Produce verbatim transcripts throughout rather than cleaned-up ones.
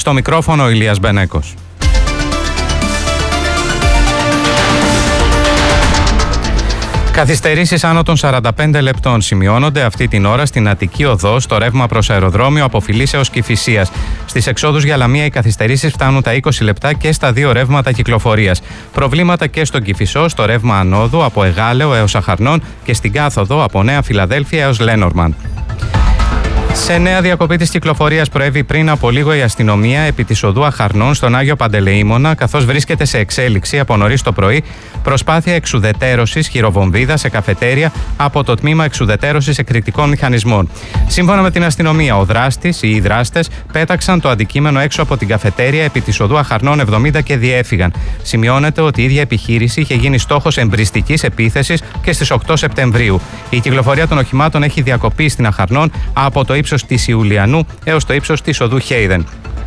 Στο μικρόφωνο ο Ηλίας Μπενέκος. Καθυστερήσεις άνω των σαράντα πέντε λεπτών σημειώνονται αυτή την ώρα στην Αττική Οδό, στο ρεύμα προς αεροδρόμιο από Φυλής έως Κηφισίας. Στις εξόδους για Λαμία οι καθυστερήσεις φτάνουν τα είκοσι λεπτά και στα δύο ρεύματα κυκλοφορίας. Προβλήματα και στον Κηφισό, στο ρεύμα ανόδου από Εγάλεο έως Αχαρνών και στην κάθοδο από Νέα Φιλαδέλφια έως Λένορμαν. Σε νέα διακοπή της κυκλοφορίας προέβη πριν από λίγο η αστυνομία επί της οδού Αχαρνών στον Άγιο Παντελεήμονα, καθώς βρίσκεται σε εξέλιξη από νωρίς το πρωί προσπάθεια εξουδετέρωσης χειροβομβίδας σε καφετέρια από το τμήμα εξουδετέρωσης εκρηκτικών μηχανισμών. Σύμφωνα με την αστυνομία, ο δράστης ή οι δράστες πέταξαν το αντικείμενο έξω από την καφετέρια επί της οδού Αχαρνών εβδομήντα και διέφυγαν. Σημειώνεται ότι η ίδια επιχείρηση είχε γίνει στόχος εμπριστικής επίθεσης και στις οκτώ Σεπτεμβρίου. Η κυκλοφορία των οχημάτων έχει διακοπεί στην Αχαρνών από το ύψος της Ιουλιανού έως το ύψος της οδού Χέιδεν.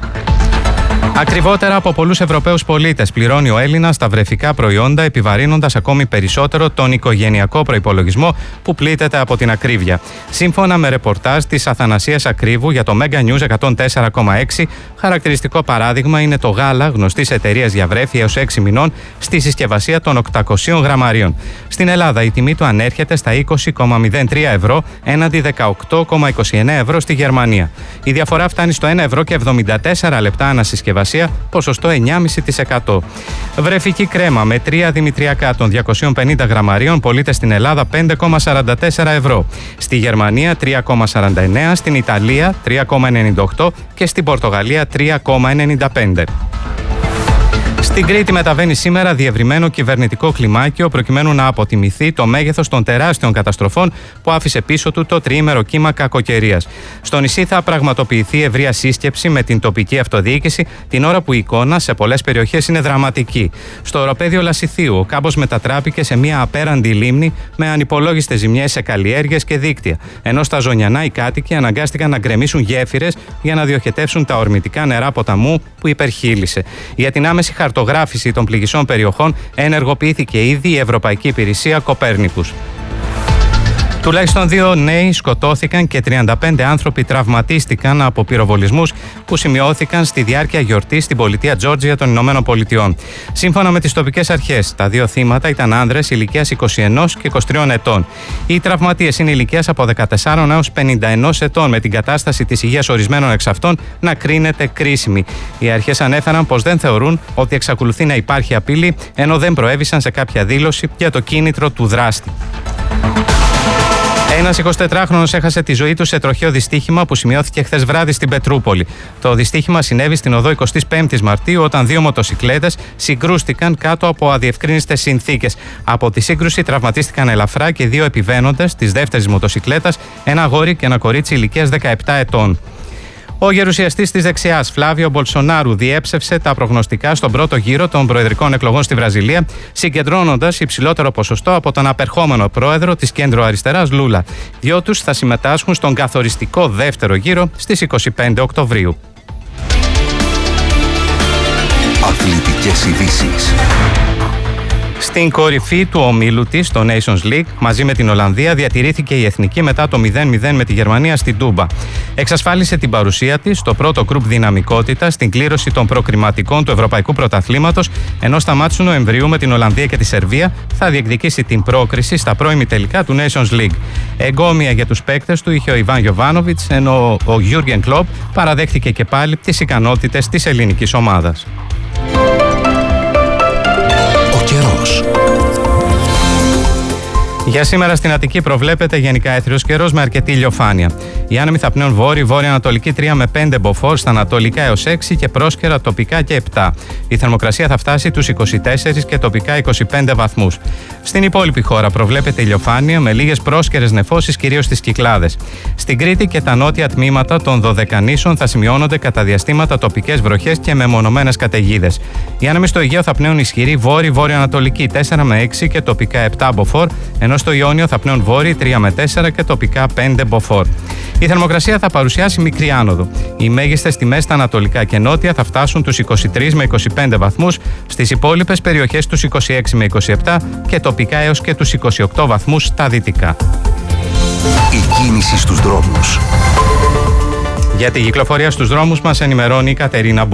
Ακριβότερα από πολλούς Ευρωπαίους πολίτες πληρώνει ο Έλληνας τα βρεφικά προϊόντα, επιβαρύνοντας ακόμη περισσότερο τον οικογενειακό προϋπολογισμό που πλήττεται από την ακρίβεια. Σύμφωνα με ρεπορτάζ της Αθανασίας Ακρίβου για το Mega News εκατόν τέσσερα κόμμα έξι, χαρακτηριστικό παράδειγμα είναι το γάλα γνωστής εταιρείας για βρέφη έως έξι μηνών στη συσκευασία των οκτακοσίων γραμμαρίων. Στην Ελλάδα η τιμή του ανέρχεται στα είκοσι κόμμα μηδέν τρία ευρώ έναντι δεκαοκτώ κόμμα είκοσι εννέα ευρώ στη Γερμανία. Η διαφορά φτάνει στο ένα ευρώ και εβδομήντα τέσσερα λεπτά ανασυσκευασία, ποσοστό εννιά κόμμα πέντε τοις εκατό. Βρεφική κρέμα με τρία δημητριακά των διακοσίων πενήντα γραμμαρίων πωλείται στην Ελλάδα πέντε κόμμα σαράντα τέσσερα ευρώ. Στη Γερμανία τρία κόμμα σαράντα εννέα, στην Ιταλία τρία κόμμα ενενήντα οκτώ και στην Πορτογαλία τρία κόμμα ενενήντα πέντε. Στην Κρήτη μεταβαίνει σήμερα διευρυμένο κυβερνητικό κλιμάκιο προκειμένου να αποτιμηθεί το μέγεθος των τεράστιων καταστροφών που άφησε πίσω του το τριήμερο κύμα κακοκαιρίας. Στο νησί θα πραγματοποιηθεί ευρεία σύσκεψη με την τοπική αυτοδιοίκηση, την ώρα που η εικόνα σε πολλές περιοχές είναι δραματική. Στο οροπέδιο Λασιθίου, ο κάμπος μετατράπηκε σε μια απέραντη λίμνη με ανυπολόγιστες ζημιές σε καλλιέργειες και δίκτυα, ενώ στα Ζωνιανά οι κάτοικοι αναγκάστηκαν να γκρεμίσουν γέφυρες για να διοχετεύσουν τα ορμητικά νερά ποταμού που υπερχείλισε. Για την άμεση χαρτογράφηση των πληγισών περιοχών ενεργοποιήθηκε ήδη η Ευρωπαϊκή Υπηρεσία Κοπέρνικους. Τουλάχιστον δύο νέοι σκοτώθηκαν και τριάντα πέντε άνθρωποι τραυματίστηκαν από πυροβολισμούς που σημειώθηκαν στη διάρκεια γιορτής στην πολιτεία Τζόρτζια των Ηνωμένων Πολιτειών. Σύμφωνα με τις τοπικές αρχές, τα δύο θύματα ήταν άνδρες ηλικίας είκοσι ένα και είκοσι τρία ετών. Οι τραυματίες είναι ηλικίας από δεκατέσσερα έως πενήντα ένα ετών, με την κατάσταση της υγείας ορισμένων εξ αυτών να κρίνεται κρίσιμη. Οι αρχές ανέφεραν πως δεν θεωρούν ότι εξακολουθεί να υπάρχει απειλή, ενώ δεν προέβησαν σε κάποια δήλωση για το κίνητρο του δράστη. Ένας εικοσιτετράχρονος έχασε τη ζωή του σε τροχαίο δυστύχημα που σημειώθηκε χθες βράδυ στην Πετρούπολη. Το δυστύχημα συνέβη στην οδό εικοστή πέμπτη Μαρτίου, όταν δύο μοτοσικλέτες συγκρούστηκαν κάτω από αδιευκρίνιστες συνθήκες. Από τη σύγκρουση τραυματίστηκαν ελαφρά και δύο επιβαίνοντες της δεύτερης μοτοσικλέτας, ένα αγόρι και ένα κορίτσι ηλικίας δεκαεπτά ετών. Ο γερουσιαστής της δεξιάς, Φλάβιο Μπολσονάρου, διέψευσε τα προγνωστικά στον πρώτο γύρο των προεδρικών εκλογών στη Βραζιλία, συγκεντρώνοντας υψηλότερο ποσοστό από τον απερχόμενο πρόεδρο της κέντρο-αριστεράς Λούλα. Δυο τους θα συμμετάσχουν στον καθοριστικό δεύτερο γύρο στις είκοσι πέντε Οκτωβρίου. Αθλητικές ειδήσεις. Στην κορυφή του ομίλου της, στο Nations League, μαζί με την Ολλανδία, διατηρήθηκε η εθνική μετά το μηδέν μηδέν με τη Γερμανία στην Τούμπα. Εξασφάλισε την παρουσία της στο πρώτο γκρουπ δυναμικότητα στην κλήρωση των προκριματικών του Ευρωπαϊκού Πρωταθλήματος, ενώ στα μάτς του Νοεμβρίου με την Ολλανδία και τη Σερβία θα διεκδικήσει την πρόκριση στα πρώιμη τελικά του Nations League. Εγκόμια για τους παίκτες του είχε ο Ιβάν Γιοβάνοβιτς, ενώ ο Γιούργεν Κλοπ παραδέχτηκε και πάλι τις ικανότητες της ελληνικής ομάδας. Για σήμερα στην Αττική προβλέπεται γενικά έθριος καιρός με αρκετή ηλιοφάνεια. Οι άνεμοι θα πνέουν βόρειο-βόρειο-ανατολική τρία με πέντε μποφόρ, στα ανατολικά έως έξι και πρόσκαιρα τοπικά και επτά. Η θερμοκρασία θα φτάσει τους είκοσι τέσσερα και τοπικά είκοσι πέντε βαθμούς. Στην υπόλοιπη χώρα προβλέπεται ηλιοφάνεια με λίγες πρόσκαιρες νεφώσεις, κυρίως στις Κυκλάδες. Στην Κρήτη και τα νότια τμήματα των Δωδεκανήσων θα σημειώνονται κατά διαστήματα τοπικές βροχές και μεμονωμένες καταιγίδες. Οι άνεμοι στο Αιγαίο θα πνέουν ισχυρή βόρειο-βόρειο-ανατολική τέσσερα με έξι και τοπικά επτά μποφόρ, ενώ στο Ιόνιο θα πνέουν βόρειοι τρία με τέσσερα και τοπικά πέντε μποφόρ. Η θερμοκρασία θα παρουσιάσει μικρή άνοδο. Οι μέγιστες τιμές στα ανατολικά και νότια θα φτάσουν τους είκοσι τρεις με είκοσι πέντε βαθμούς, στις υπόλοιπες περιοχές τους είκοσι έξι με είκοσι επτά και τοπικά έως και τους είκοσι οκτώ βαθμούς στα δυτικά. Η κίνηση στους δρόμους. Για τη κυκλοφορία στους δρόμους μας ενημερώνει η Κατερίνα